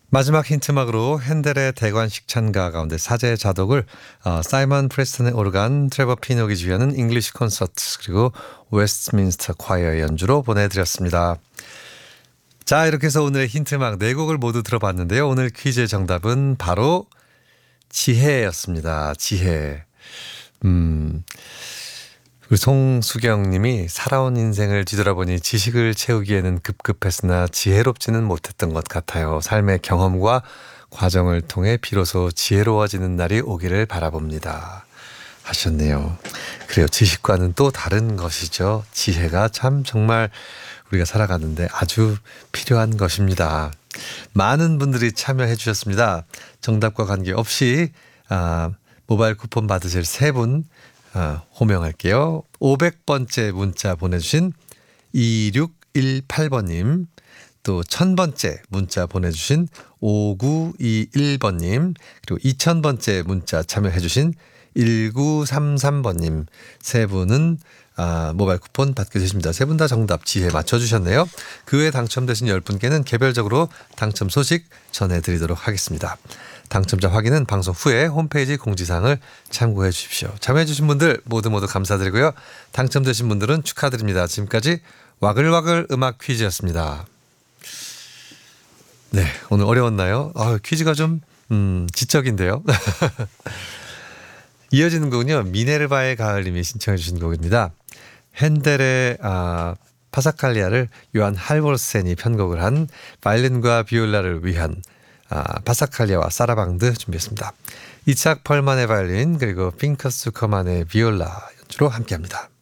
마지막 힌트막으로 핸델의 대관식 찬가 가운데 사제의 자독을 사이먼 프레스턴의 오르간, 트레버 피녹이 주연은 잉글리시 콘서트, 그리고 웨스트민스터 콰이어의 연주로 보내드렸습니다. 자, 이렇게 해서 오늘의 힌트막 4곡을 모두 들어봤는데요. 오늘 퀴즈의 정답은 바로 지혜였습니다. 지혜. 우리 송수경 님이 살아온 인생을 뒤돌아보니 지식을 채우기에는 급급했으나 지혜롭지는 못했던 것 같아요. 삶의 경험과 과정을 통해 비로소 지혜로워지는 날이 오기를 바라봅니다. 하셨네요. 그래요. 지식과는 또 다른 것이죠. 지혜가 참 정말 우리가 살아가는데 아주 필요한 것입니다. 많은 분들이 참여해 주셨습니다. 정답과 관계없이 모바일 쿠폰 받으실 3분 호명할게요. 500번째 문자 보내주신 2618번님, 또 1000번째 문자 보내주신 5921번님, 그리고 2000번째 문자 참여해주신 1933번님 3분은 모바일 쿠폰 받게 되십니다. 3분 다 정답 지혜 맞춰주셨네요. 그 외에 당첨되신 10분께는 개별적으로 당첨 소식 전해드리도록 하겠습니다. 당첨자 확인은 방송 후에 홈페이지 공지사항을 참고해 주십시오. 참여해 주신 분들 모두 감사드리고요. 당첨되신 분들은 축하드립니다. 지금까지 와글와글 음악 퀴즈였습니다. 네, 오늘 어려웠나요? 퀴즈가 좀 지적인데요. 이어지는 곡은요, 미네르바의 가을님이 신청해 주신 곡입니다. 핸델의 파사칼리아를 요한 할볼센이 편곡을 한 바이올린과 비올라를 위한 파사칼리아와 사라방드 준비했습니다. 이착 펄만의 바이올린, 그리고 핑커스 커만의 비올라 연주로 함께합니다.